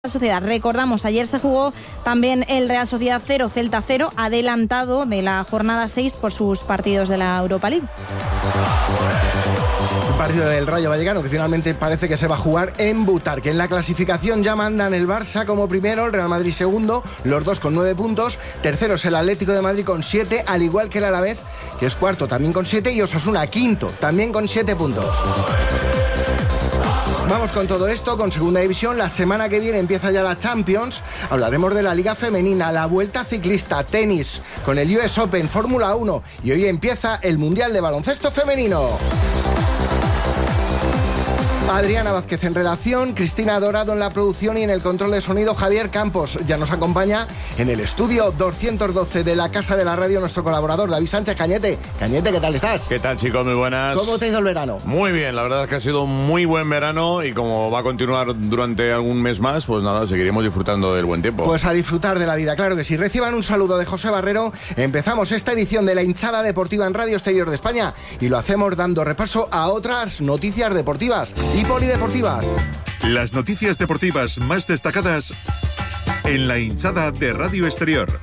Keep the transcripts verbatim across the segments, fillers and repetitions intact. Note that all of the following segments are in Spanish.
Sociedad. Recordamos, ayer se jugó también el Real Sociedad cero, Celta cero, adelantado de la jornada seis por sus partidos de la Europa League. El partido del Rayo Vallecano que finalmente parece que se va a jugar en Butarque. En la clasificación ya mandan el Barça como primero, el Real Madrid segundo, los dos con nueve puntos. Tercero es el Atlético de Madrid con siete, al igual que el Alavés, que es cuarto también con siete, y Osasuna quinto, también con siete puntos. Vamos con todo esto, con Segunda División. La semana que viene empieza ya la Champions. Hablaremos de la Liga Femenina, la Vuelta Ciclista, tenis, con el U S Open, Fórmula uno. Y hoy empieza el Mundial de Baloncesto Femenino. Adriana Vázquez en redacción, Cristina Dorado en la producción y en el control de sonido Javier Campos. Ya nos acompaña en el estudio doscientos doce de la Casa de la Radio nuestro colaborador David Sánchez. Cañete. Cañete, ¿qué tal estás? ¿Qué tal, chicos? Muy buenas. ¿Cómo te ha ido el verano? Muy bien, la verdad es que ha sido un muy buen verano y como va a continuar durante algún mes más, pues nada, seguiremos disfrutando del buen tiempo. Pues a disfrutar de la vida, claro que sí. Reciban un saludo de José Barrero. Empezamos esta edición de La Hinchada Deportiva en Radio Exterior de España y lo hacemos dando repaso a otras noticias deportivas y polideportivas. Las noticias deportivas más destacadas en La Hinchada de Radio Exterior.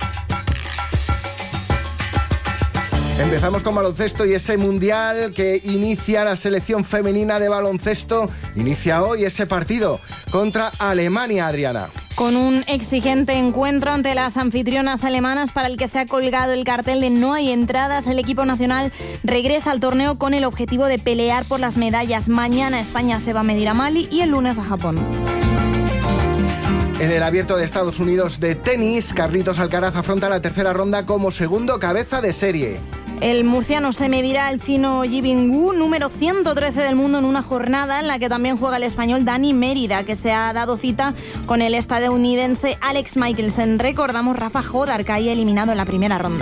Empezamos con baloncesto y ese mundial que inicia la selección femenina de baloncesto. Inicia hoy ese partido contra Alemania, Adriana. Con un exigente encuentro ante las anfitrionas alemanas para el que se ha colgado el cartel de no hay entradas, el equipo nacional regresa al torneo con el objetivo de pelear por las medallas. Mañana España se va a medir a Mali y el lunes a Japón. En el Abierto de Estados Unidos de tenis, Carlitos Alcaraz afronta la tercera ronda como segundo cabeza de serie. El murciano se medirá al chino Yibing Wu, número ciento trece del mundo, en una jornada en la que también juega el español Dani Mérida, que se ha dado cita con el estadounidense Alex Michelsen. Recordamos, Rafa Jodar caía eliminado en la primera ronda.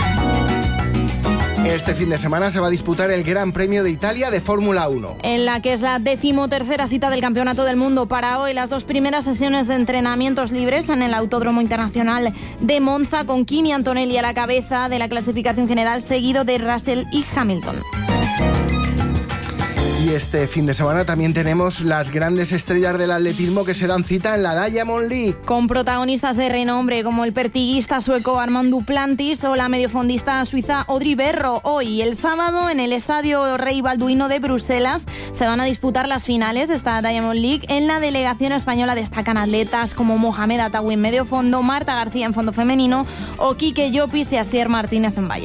Este fin de semana se va a disputar el Gran Premio de Italia de Fórmula uno. En la que es la decimotercera cita del Campeonato del Mundo. Para hoy, las dos primeras sesiones de entrenamientos libres en el Autódromo Internacional de Monza, con Kimi Antonelli a la cabeza de la clasificación general, seguido de Russell y Hamilton. Y este fin de semana también tenemos las grandes estrellas del atletismo que se dan cita en la Diamond League. Con protagonistas de renombre como el pertiguista sueco Armand Duplantis o la mediofondista suiza Audrey Berro. Hoy, el sábado, en el Estadio Rey Balduino de Bruselas, se van a disputar las finales de esta Diamond League. En la delegación española destacan atletas como Mohamed Atawi en medio fondo, Marta García en fondo femenino o Quique Llopis y Asier Martínez en valla.